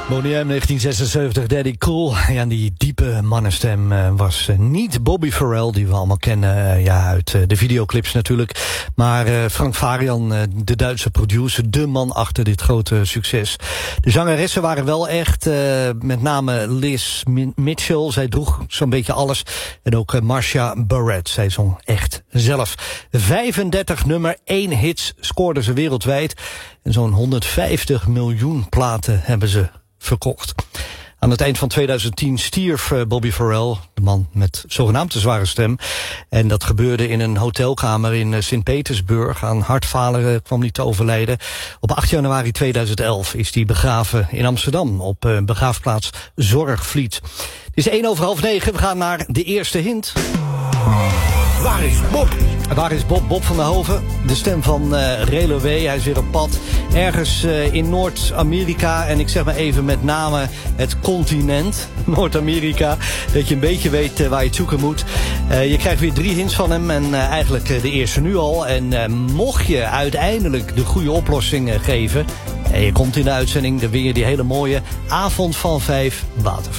Boney M 1976, Daddy Cool. Ja, die diepe mannenstem was niet Bobby Farrell, die we allemaal kennen uit de videoclips natuurlijk. Maar Frank Farian, de Duitse producer, de man achter dit grote succes. De zangeressen waren wel echt, met name Liz Mitchell. Zij droeg zo'n beetje alles. En ook Marcia Barrett, zij zong echt zelf. 35 nummer 1 hits scoorden ze wereldwijd. En zo'n 150 miljoen platen hebben ze verkocht. Aan het eind van 2010 stierf Bobby Farrell, de man met zogenaamd de zware stem. En dat gebeurde in een hotelkamer in Sint-Petersburg. Aan hartfalen kwam hij te overlijden. Op 8 januari 2011 is hij begraven in Amsterdam op begraafplaats Zorgvliet. Het is 9:01. We gaan naar de eerste hint. Waar is Bob? Waar is Bob? Bob van der Hoven, de stem van Reloé. Hij is weer op pad. Ergens in Noord-Amerika. En ik zeg maar even met name het continent Noord-Amerika. Dat je een beetje weet waar je het zoeken moet. Je krijgt weer 3 hints van hem. En eigenlijk de eerste nu al. En mocht je uiteindelijk de goede oplossing geven. En je komt in de uitzending. Dan win je die hele mooie avond van 5 water.